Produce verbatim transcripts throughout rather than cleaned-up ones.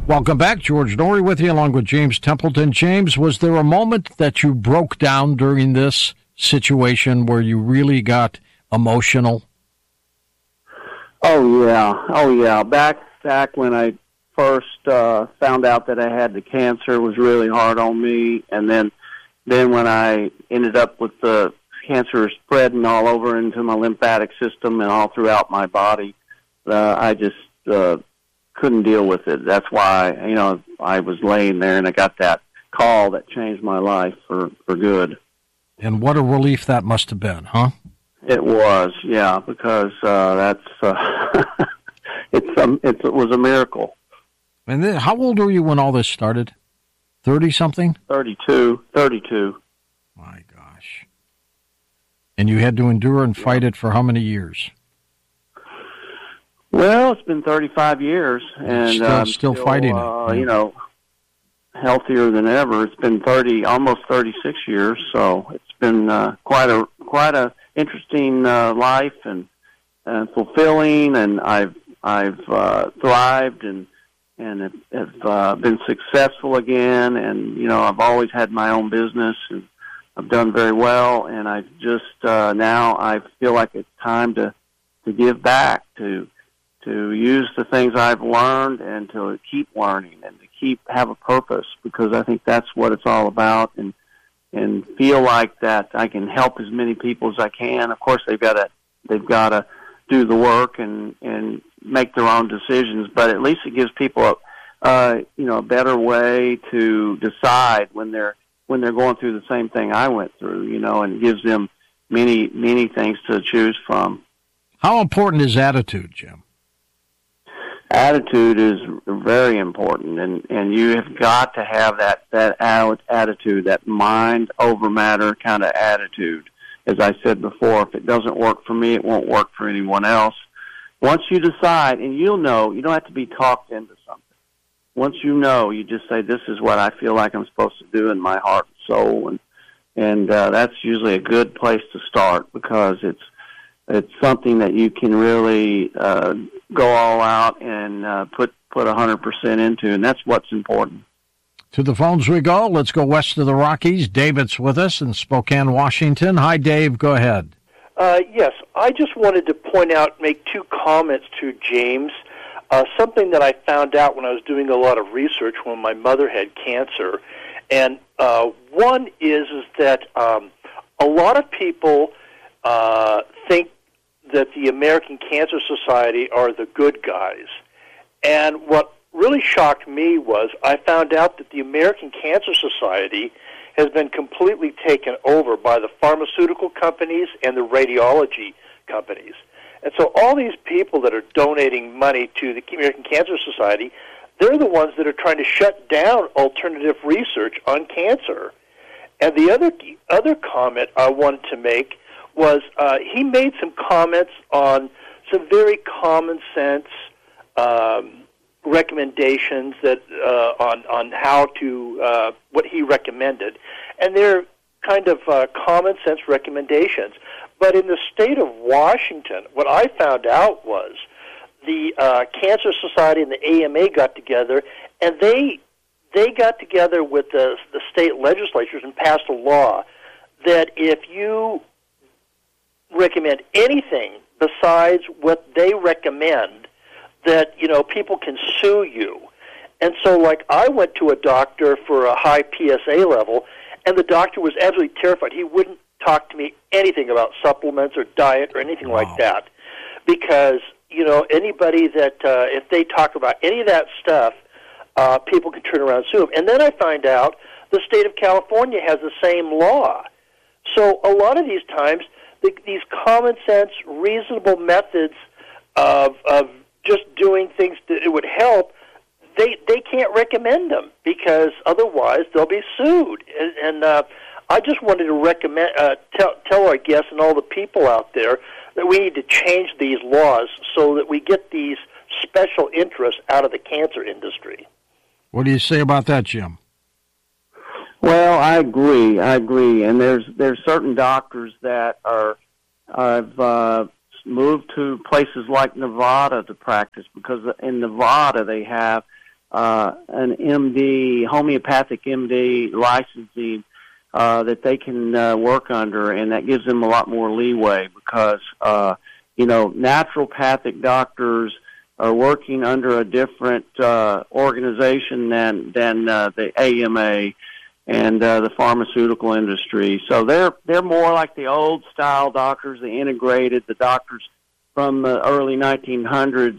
Welcome back. George Noory with you, along with James Templeton. James, was there a moment that you broke down during this situation where you really got emotional? Oh, yeah. Oh, yeah. Back back when I first uh, found out that I had the cancer, it was really hard on me. And then, then when I ended up with the cancer spreading all over into my lymphatic system and all throughout my body, uh, I just uh, couldn't deal with it. That's why, you know, I was laying there and I got that call that changed my life for, for good. And what a relief that must have been, huh? It was, yeah, because uh, that's uh, it's um, it's, it was a miracle. And then, how old were you when all this started? thirty-something? thirty-two. thirty-two. My gosh. And you had to endure and fight it for how many years? Well, it's been thirty-five years, and still, uh, still, still fighting uh, it. You know, healthier than ever. It's been thirty, almost thirty-six years, so it's been uh, quite a quite a interesting uh, life and and fulfilling. And I've I've uh, thrived and and have, have uh, been successful again. And you know, I've always had my own business, and I've done very well. And I just uh, now I feel like it's time to to give back to. to use the things I've learned and to keep learning and to keep have a purpose, because I think that's what it's all about, and and feel like that I can help as many people as I can. Of course, they've got to they've got to do the work and and make their own decisions, but at least it gives people a uh, you know a better way to decide when they're when they're going through the same thing I went through, you know, and gives them many many things to choose from. How important is attitude, Jim? Attitude is very important, and, and you have got to have that, that attitude, that mind over matter kind of attitude. As I said before, if it doesn't work for me, it won't work for anyone else. Once you decide, and you'll know, you don't have to be talked into something. Once you know, you just say, this is what I feel like I'm supposed to do in my heart and soul, and, and uh, that's usually a good place to start, because it's It's something that you can really uh, go all out and uh, put put one hundred percent into, and that's what's important. To the phones we go. Let's go west of the Rockies. David's with us in Spokane, Washington. Hi, Dave. Go ahead. Uh, yes, I just wanted to point out, make two comments to James. Uh, something that I found out when I was doing a lot of research when my mother had cancer. And uh, one is, is that um, a lot of people uh, think that the American Cancer Society are the good guys. And what really shocked me was I found out that the American Cancer Society has been completely taken over by the pharmaceutical companies and the radiology companies. And so all these people that are donating money to the American Cancer Society, they're the ones that are trying to shut down alternative research on cancer. And the other other comment I wanted to make was uh, he made some comments on some very common sense um, recommendations that uh, on on how to uh, what he recommended, and they're kind of uh, common sense recommendations. But in the state of Washington, what I found out was the uh, Cancer Society and the A M A got together, and they they got together with the the state legislatures and passed a law that if you recommend anything besides what they recommend, that, you know, people can sue you. And so, like, I went to a doctor for a high P S A level, and the doctor was absolutely terrified. He wouldn't talk to me anything about supplements or diet or anything wow. like that, because, you know, anybody that, uh, if they talk about any of that stuff, uh, people can turn around and sue them. And then I find out the state of California has the same law. So a lot of these times, these common sense, reasonable methods of of just doing things that it would help, they they can't recommend them, because otherwise they'll be sued. And, and uh, I just wanted to recommend uh, tell tell our guests and all the people out there that we need to change these laws so that we get these special interests out of the cancer industry. What do you say about that, Jim? Well, I agree. I agree. And there's there's certain doctors that are I've uh, moved to places like Nevada to practice, because in Nevada they have uh, an M D, homeopathic M D licensing uh, that they can uh, work under, and that gives them a lot more leeway because, uh, you know, naturopathic doctors are working under a different uh, organization than than uh, the A M A and uh, the pharmaceutical industry. So they're they're more like the old style doctors, the integrated, the doctors from the early nineteen hundreds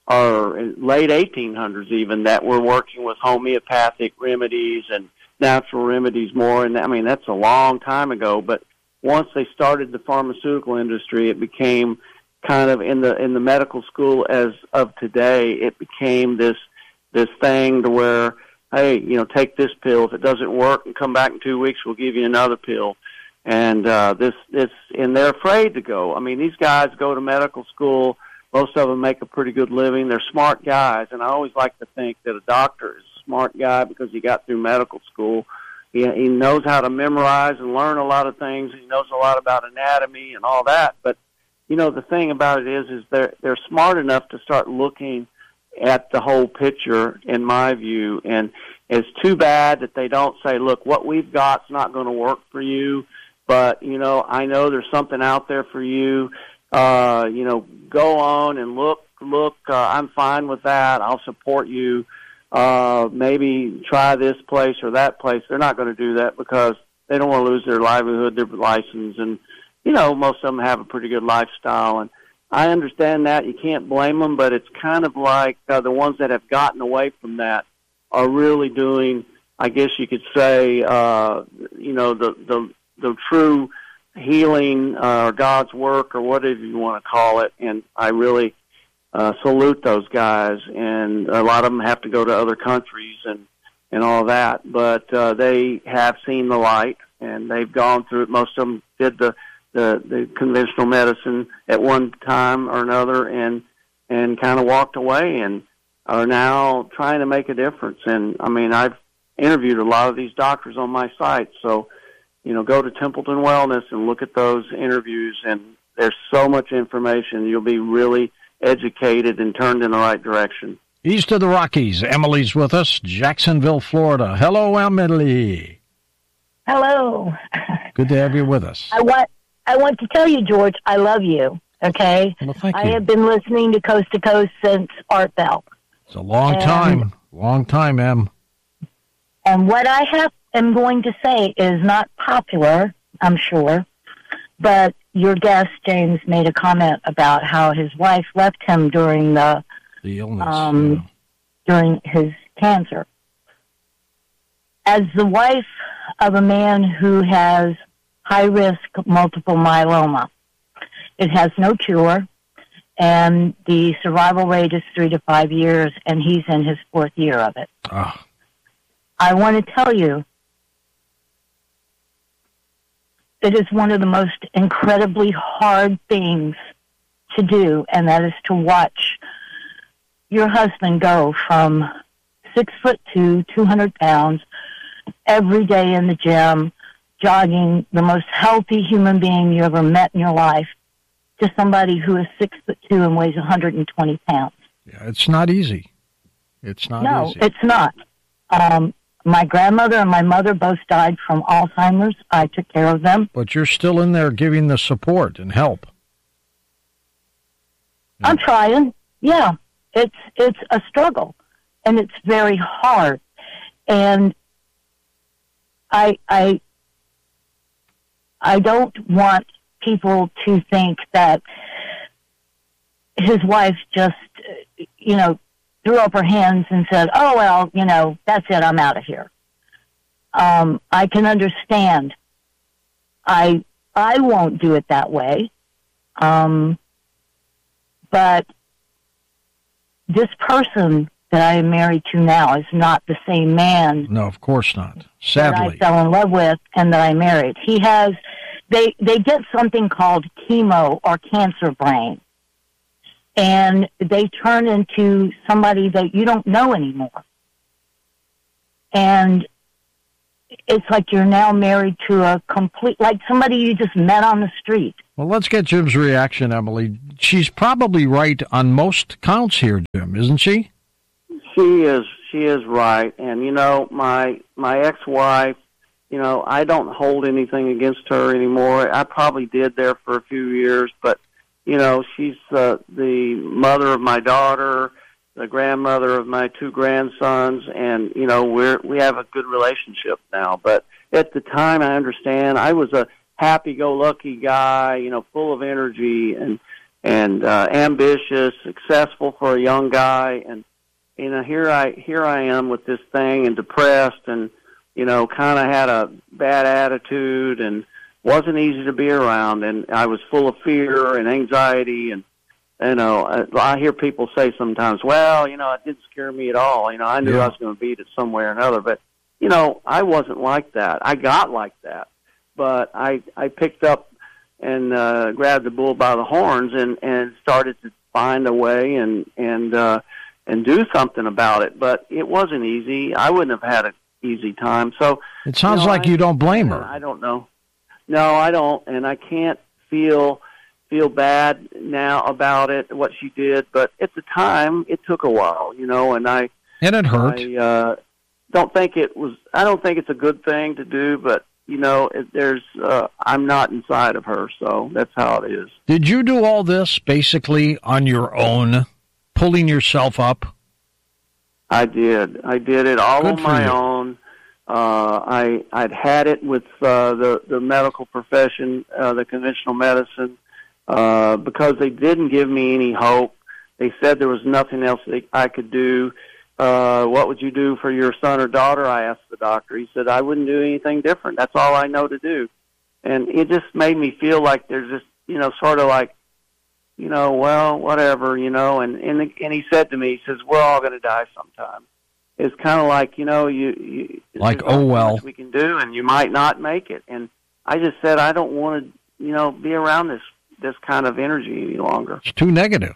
or late eighteen hundreds even that were working with homeopathic remedies and natural remedies more. And I mean, that's a long time ago. But once they started the pharmaceutical industry, it became kind of in the in the medical school as of today, it became this this thing to where, hey, you know, take this pill. If it doesn't work, and come back in two weeks, we'll give you another pill. And uh, this this and they're afraid to go. I mean, these guys go to medical school. Most of them make a pretty good living. They're smart guys, and I always like to think that a doctor is a smart guy because he got through medical school. He, he knows how to memorize and learn a lot of things. He knows a lot about anatomy and all that, but you know, the thing about it is, is they're they're smart enough to start looking at the whole picture, in my view. And it's too bad that they don't say, "Look, what we've got's not going to work for you, but you know, I know there's something out there for you. Uh, you know, go on and look, look. Uh, I'm fine with that. I'll support you. Uh, maybe try this place or that place." They're not going to do that because they don't want to lose their livelihood, their license, and you know, most of them have a pretty good lifestyle, and I understand that. You can't blame them, but it's kind of like uh, the ones that have gotten away from that are really doing, I guess you could say, uh, you know, the, the, the true healing uh, or God's work or whatever you want to call it, and I really uh, salute those guys, and a lot of them have to go to other countries and, and all that, but uh, they have seen the light, and they've gone through it. Most of them did the The, the conventional medicine at one time or another and and kind of walked away and are now trying to make a difference. And, I mean, I've interviewed a lot of these doctors on my site. So, you know, go to Templeton Wellness and look at those interviews. And there's so much information. You'll be really educated and turned in the right direction. East of the Rockies, Emily's with us, Jacksonville, Florida. Hello, Emily. Hello. Good to have you with us. I want I want to tell you, George, I love you, okay? Well, thank I you. have been listening to Coast to Coast since Art Bell. It's a long and, time. Long time, Em. And what I have am going to say is not popular, I'm sure, but your guest, James, made a comment about how his wife left him during the, the illness, um, yeah. during his cancer. As the wife of a man who has high-risk multiple myeloma, it has no cure, and the survival rate is three to five years, and he's in his fourth year of it. Oh. I want to tell you, it is one of the most incredibly hard things to do, and that is to watch your husband go from six foot two, two hundred pounds, every day in the gym, jogging, the most healthy human being you ever met in your life, to somebody who is six foot two and weighs one hundred twenty pounds. Yeah, it's not easy. It's not no, easy. No, it's not. Um, my grandmother and my mother both died from Alzheimer's. I took care of them. But you're still in there giving the support and help. Yeah. I'm trying. Yeah, it's it's a struggle, and it's very hard. And I I. I don't want people to think that his wife just, you know, threw up her hands and said, oh, well, you know, that's it, I'm out of here. Um, I can understand. I I won't do it that way. Um, but this person that I am married to now is not the same man. No, of course not. Sadly. That I fell in love with and that I married. He has, they, they get something called chemo or cancer brain. And they turn into somebody that you don't know anymore. And it's like you're now married to a complete, like somebody you just met on the street. Well, let's get Jim's reaction, Emily. She's probably right on most counts here, Jim, isn't she? She is she is right, and you know my my ex-wife, you know I don't hold anything against her anymore. I probably did there for a few years, but you know she's uh, the mother of my daughter, the grandmother of my two grandsons, and you know we're we have a good relationship now. But at the time, I understand I was a happy-go-lucky guy, you know, full of energy and and uh, ambitious, successful for a young guy, and you know here I here I am with this thing and depressed, and you know kind of had a bad attitude and wasn't easy to be around, and I was full of fear and anxiety, and you know I, I hear people say sometimes, well, you know, it didn't scare me at all. You know, I knew yeah. I was going to beat it some way or another, but you know, I wasn't like that. I got like that, but I I picked up and uh, grabbed the bull by the horns and, and started to find a way and and uh, and do something about it. But it wasn't easy. I wouldn't have had an easy time. So it sounds you know, like I, you don't blame her. I don't know. No, I don't, and I can't feel feel bad now about it, what she did. But at the time, it took a while, you know, and I and it hurt. I, uh, don't think it was. I don't think it's a good thing to do, but you know, it, there's. Uh, I'm not inside of her, so that's how it is. Did you do all this basically on your own, pulling yourself up? I did. I did it all Good on for my you. own. Uh, I I'd had it with uh, the the medical profession, uh, the conventional medicine, uh, because they didn't give me any hope. They said there was nothing else that I could do. Uh, what would you do for your son or daughter? I asked the doctor. He said, I wouldn't do anything different. That's all I know to do. And it just made me feel like there's just, you know, sort of like, you know, well, whatever, you know, and, and, and he said to me, he says, we're all going to die sometime. It's kind of like, you know, you, you like, there's oh, not well, much we can do, and you might not make it. And I just said, I don't want to, you know, be around this, this kind of energy any longer. It's too negative.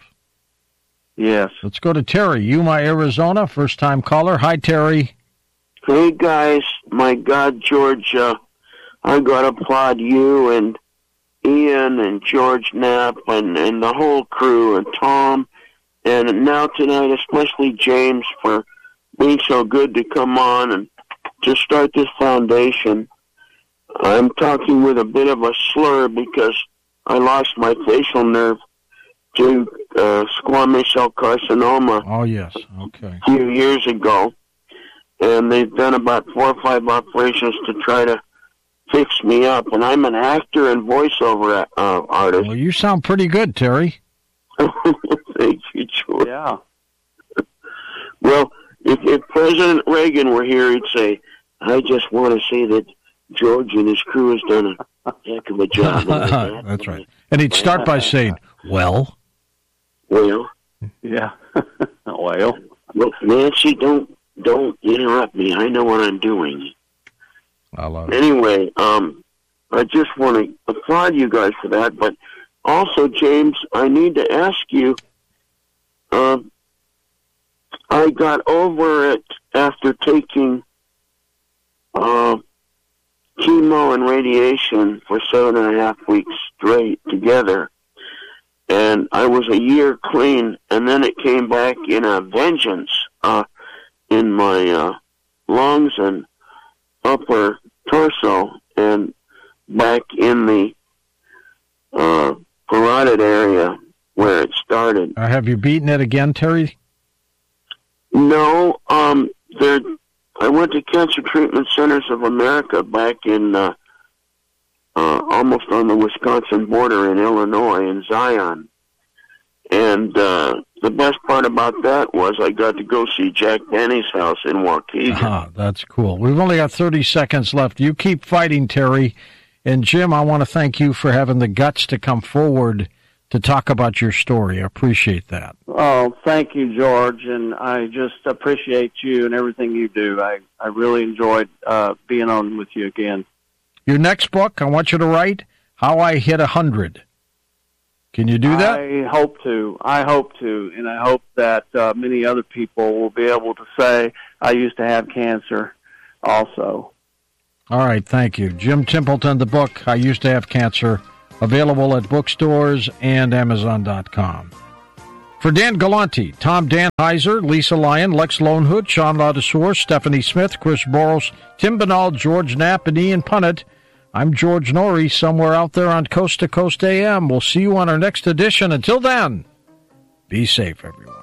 Yes. Let's go to Terry, Yuma, Arizona, first-time caller. Hi, Terry. Hey, guys. My God, George, uh, I got to applaud you and Ian and George Knapp and, and the whole crew and Tom, and now tonight especially James for being so good to come on and to start this foundation. I'm talking with a bit of a slur because I lost my facial nerve to uh, squamous cell carcinoma Oh, yes. Okay. a few years ago, and they've done about four or five operations to try to fix me up, and I'm an actor and voiceover uh, artist. Well, you sound pretty good, Terry. Thank you, George. Yeah. Well, if, if President Reagan were here, he'd say, I just want to say that George and his crew has done a heck of a job. That's right. And he'd start by saying, well... Well, Yeah. well, well, Nancy, don't don't interrupt me. I know what I'm doing. I love it. Anyway, um, I just want to applaud you guys for that. But also, James, I need to ask you. Uh, I got over it after taking uh, chemo and radiation for seven and a half weeks straight together. And I was a year clean, and then it came back in a vengeance uh, in my uh, lungs and upper torso, and back in the uh, parotid area where it started. Uh, have you beaten it again, Terry? No, um, there. I went to Cancer Treatment Centers of America back in uh, uh, almost on the Wisconsin border in Illinois, in Zion. And uh, the best part about that was I got to go see Jack Benny's house in Waukegan. Ah, that's cool. We've only got thirty seconds left. You keep fighting, Terry. And Jim, I want to thank you for having the guts to come forward to talk about your story. I appreciate that. oh, thank you, George, and I just appreciate you and everything you do. I, I really enjoyed uh, being on with you again. Your next book, I want you to write How I Hit a Hundred. Can you do that? I hope to. I hope to, and I hope that uh, many other people will be able to say, I used to have cancer also. All right, thank you. Jim Templeton, the book, I Used to Have Cancer, available at bookstores and amazon dot com. For Dan Galante, Tom Danheiser, Lisa Lyon, Lex Lonehood, Sean Ladouceur, Stephanie Smith, Chris Boros, Tim Binnall, George Knapp, and Ian Punnett, I'm George Norrie, somewhere out there on Coast to Coast A M. We'll see you on our next edition. Until then, be safe, everyone.